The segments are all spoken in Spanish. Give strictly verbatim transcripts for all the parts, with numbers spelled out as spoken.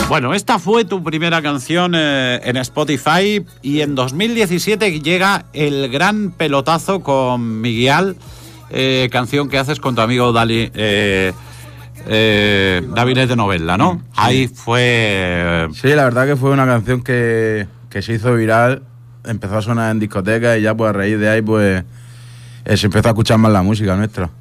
Bueno, esta fue tu primera canción eh, en Spotify y en dos mil diecisiete llega el gran pelotazo con Miguel, eh, canción que haces con tu amigo Dali, eh, eh, David de Novella, ¿no? Sí. Ahí fue... Sí, la verdad que fue una canción que, que se hizo viral, empezó a sonar en discotecas y ya pues a raíz de ahí pues eh, se empezó a escuchar más la música nuestra.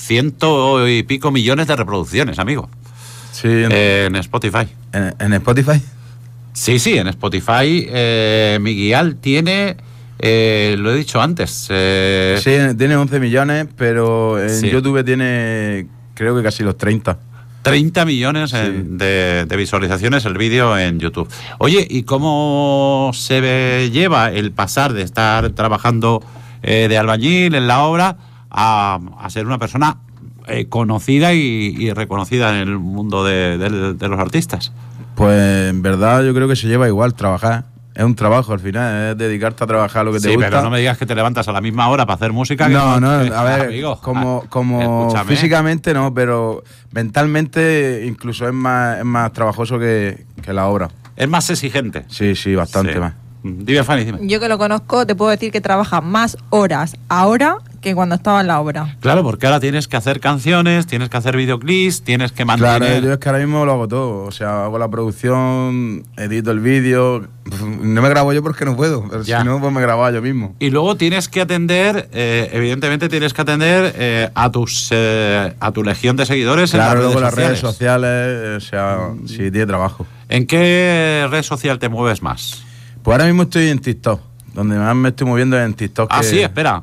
Ciento y pico millones de reproducciones, amigo. Sí. En, eh, en Spotify. ¿En, en Spotify? Sí, sí, en Spotify eh, Miguel tiene... Eh, lo he dicho antes. Eh... Sí, tiene once millones, pero en sí. YouTube tiene... Creo que casi los treinta. treinta millones sí. en, de, de visualizaciones el vídeo en YouTube. Oye, ¿y cómo se ve, lleva el pasar de estar trabajando eh, de albañil en la obra a, a ser una persona eh, conocida y, y reconocida en el mundo de, de, de los artistas? Pues en verdad yo creo que se lleva igual trabajar. Es un trabajo al final, es dedicarte a trabajar lo que te sí, gusta. Sí, pero no me digas que te levantas a la misma hora para hacer música. No, que no, que, a ver, amigo, como, como físicamente no, pero mentalmente incluso es más, es más trabajoso que, que la obra. Es más exigente. Sí, sí, bastante sí. más. Dime, Fanny, dime. Yo que lo conozco, te puedo decir que trabaja más horas ahora que cuando estaba en la obra. Claro, porque ahora tienes que hacer canciones, tienes que hacer videoclips, tienes que mantener... Claro, yo es que ahora mismo lo hago todo. O sea, hago la producción, edito el vídeo. No me grabo yo porque no puedo, pero ya. Si no, pues me grababa yo mismo. Y luego tienes que atender, eh, evidentemente tienes que atender eh, a tus eh, a tu legión de seguidores claro, en las redes luego sociales. las redes sociales, o sea, mm. sí, tiene trabajo. ¿En qué red social te mueves más? Pues ahora mismo estoy en TikTok. Donde más me estoy moviendo es en TikTok. Ah, que... sí, espera.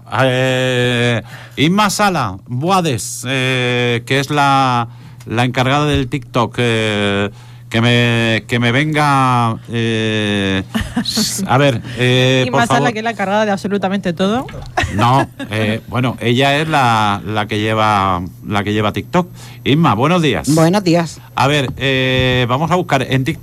Eh, Inma Sala Boades, eh, que es la, la encargada del TikTok, eh, que me que me venga... Eh, a ver, eh, Inma Sala, que es la encargada de absolutamente todo. No, eh, bueno, ella es la, la que lleva la que lleva TikTok. Inma, buenos días. Buenos días. A ver, eh, vamos a buscar en TikTok.